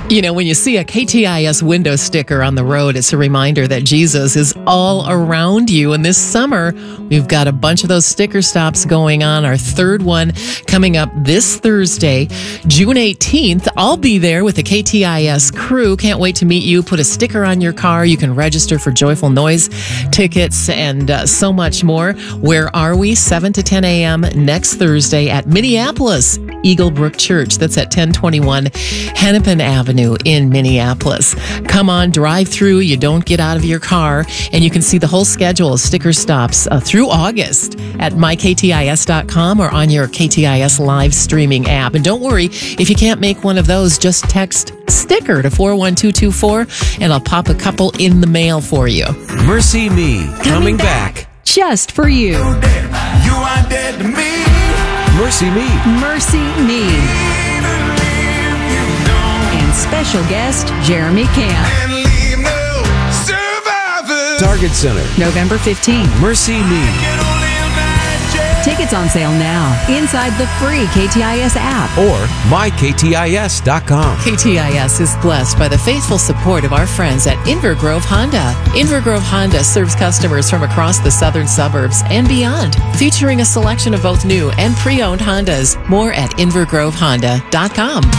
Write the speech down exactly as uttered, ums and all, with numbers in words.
You know, when you see a K T I S window sticker on the road, it's a reminder that Jesus is all around you. And this summer, we've got a bunch of those sticker stops going on. Our third one coming up this Thursday, June eighteenth. I'll be there with the K T I S crew. Can't wait to meet you. Put a sticker on your car. You can register for Joyful Noise tickets and uh, so much more. Where are we? seven to ten a.m. next Thursday at Minneapolis Eagle Brook Church. That's at ten twenty-one Hennepin Avenue in Minneapolis. Come on, drive through. You don't get out of your car. And you can see the whole schedule of sticker stops uh, through August at my k t i s dot com or on your K T I S live streaming app. And don't worry, if you can't make one of those, just text sticker to four one two two four and I'll pop a couple in the mail for you. Mercy Me, coming, coming back. back just for you. You are dead to me. Mercy Me. Mercy Me. And special guest, Jeremy Camp. And leave no survivors. Target Center, November fifteenth. Mercy Me. Can only imagine. Tickets on sale now inside the free K T I S app. Or my k t i s dot com. K T I S is blessed by the faithful support of our friends at Invergrove Honda. Invergrove Honda serves customers from across the southern suburbs and beyond, featuring a selection of both new and pre-owned Hondas. More at invergrove honda dot com.